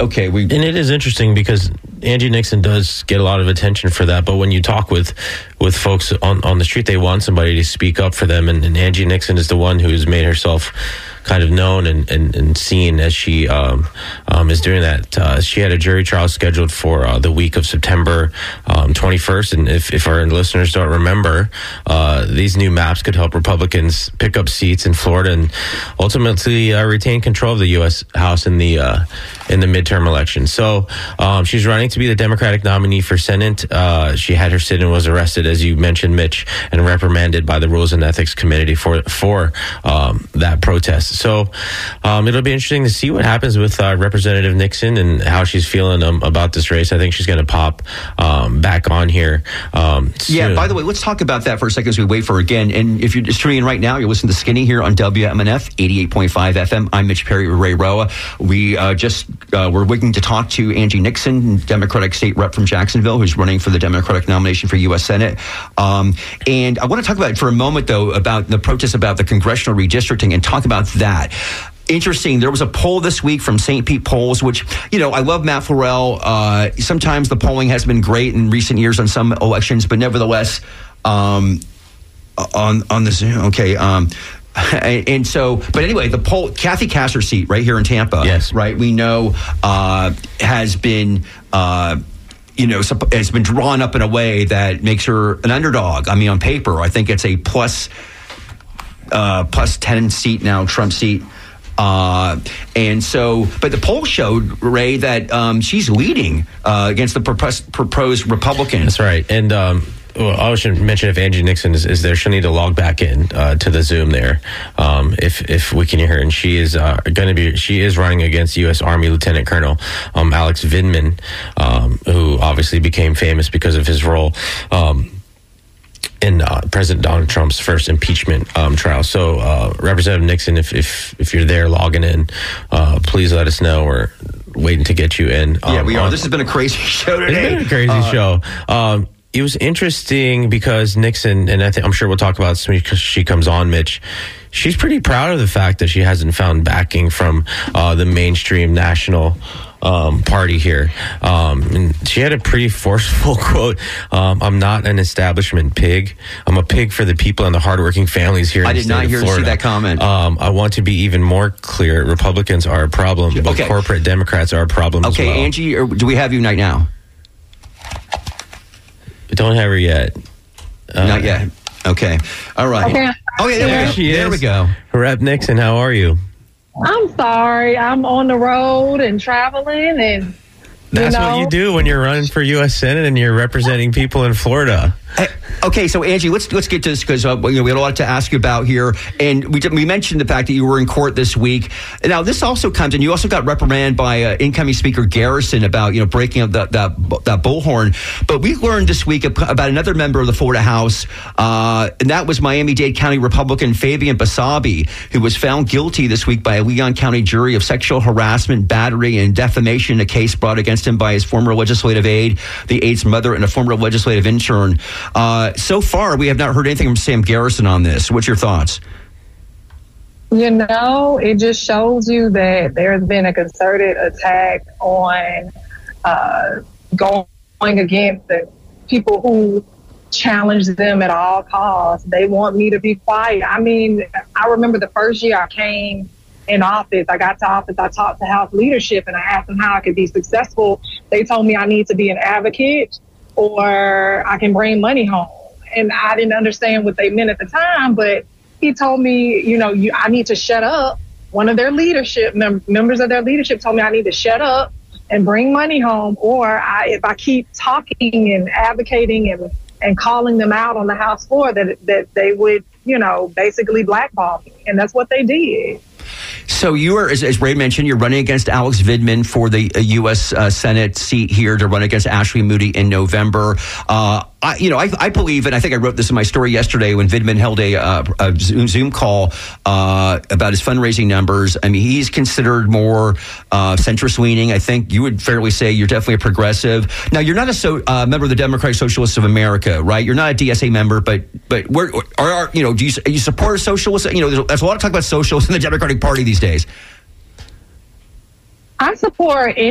okay, and it is interesting because Angie Nixon does get a lot of attention for that. But when you talk with folks on the street, they want somebody to speak up for them. And Angie Nixon is the one who's made herself kind of known and seen as she is doing that. She had a jury trial scheduled for the week of September 21st. And if our listeners don't remember, these new maps could help Republicans pick up seats in Florida and ultimately retain control of the U.S. House in the midterm election. So she's running to be the Democratic nominee for Senate. She had her sit and was arrested, as you mentioned, Mitch, and reprimanded by the Rules and Ethics Committee for that protest. So it'll be interesting to see what happens with Representative Nixon and how she's feeling about this race. I think she's going to pop back on here. Yeah, by the way, let's talk about that for a second as we wait for her again. And if you're just tuning in right now, you're listening to Skinny here on WMNF 88.5 FM. I'm Mitch Perry with Ray Roa. We we're waiting to talk to Angie Nixon, Democratic state rep from Jacksonville, who's running for the Democratic nomination for U.S. Senate. And I want to talk about it for a moment, though, about the protests about the congressional redistricting and talk about that. Interesting. There was a poll this week from St. Pete Polls, which, I love Matt Farrell. Sometimes the polling has been great in recent years on some elections, but nevertheless, on this, okay. And so, but anyway, the poll, Kathy Castor's seat right here in Tampa, yes, right, we know has been, has been drawn up in a way that makes her an underdog. I mean, on paper, I think it's a plus 10 seat now, Trump seat. And so, but the poll showed, Ray, that she's leading against the proposed Republicans. That's right. And I should mention, if Angie Nixon is there, she'll need to log back in to the Zoom there if we can hear her. And she is she is running against U.S. Army Lieutenant Colonel Alex Vindman, who obviously became famous because of his role in President Donald Trump's first impeachment trial. So, Representative Nixon, if you're there logging in, please let us know. We're waiting to get you in. Yeah, we are. This has been a crazy show today. It's been a crazy show. It was interesting because Nixon, and I'm sure we'll talk about this when she comes on, Mitch, she's pretty proud of the fact that she hasn't found backing from the mainstream national party here. And she had a pretty forceful quote. I'm not an establishment pig. I'm a pig for the people and the hardworking families here in the state of Florida. I did not hear see that comment. I want to be even more clear. Republicans are a problem, but corporate Democrats are a problem as well. Okay, Angie, do we have you right now? We don't have her yet. Not yet. Okay. All right. Okay. Oh, yeah, there she is. There we go. Rep Nixon, how are you? I'm sorry. I'm on the road and traveling, and that's what you do when you're running for U.S. Senate and you're representing people in Florida. Okay, so Angie, let's get to this because we had a lot to ask you about here, and we mentioned the fact that you were in court this week. Now, this also comes, and you also got reprimanded by incoming Speaker Garrison about breaking up that bullhorn. But we learned this week about another member of the Florida House, and that was Miami-Dade County Republican Fabian Basabe, who was found guilty this week by a Leon County jury of sexual harassment, battery, and defamation, a case brought against him by his former legislative aide, the aide's mother, and a former legislative intern. So far, we have not heard anything from Sam Garrison on this. What's your thoughts? It just shows you that there's been a concerted attack on going against the people who challenge them at all costs. They want me to be quiet. I mean, I remember the first year I came in office, I got to office, I talked to House leadership, and I asked them how I could be successful. They told me I need to be an advocate or I can bring money home. And I didn't understand what they meant at the time, but he told me, I need to shut up. One of their leadership members of their leadership told me I need to shut up and bring money home, or if I keep talking and advocating and calling them out on the House floor, that they would, basically blackball me. And that's what they did. So you are, as Ray mentioned, you're running against Alex Vindman for the U.S. Senate seat here to run against Ashley Moody in November. I believe, and I think I wrote this in my story yesterday when Vindman held a Zoom call about his fundraising numbers. I mean, he's considered more centrist-leaning. I think you would fairly say you're definitely a progressive. Now, you're not a member of the Democratic Socialists of America, right? You're not a DSA member, but where do you support socialists? There's a lot of talk about socialists in the Democratic Party these days. I support